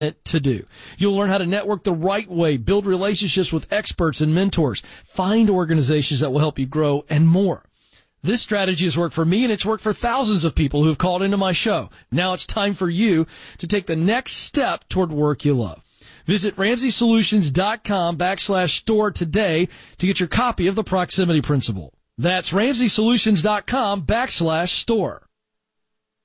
to do. You'll learn how to network the right way, build relationships with experts and mentors, find organizations that will help you grow, and more. This strategy has worked for me, and it's worked for thousands of people who have called into my show. Now it's time for you to take the next step toward work you love. Visit RamseySolutions.com/store today to get your copy of the Proximity Principle. That's RamseySolutions.com/store.